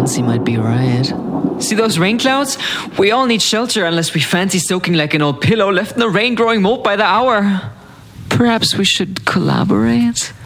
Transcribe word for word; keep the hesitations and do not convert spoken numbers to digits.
Elsie might be right. See those rain clouds? We all need shelter unless we fancy soaking like an old pillow left in the rain growing mold by the hour. Perhaps we should collaborate?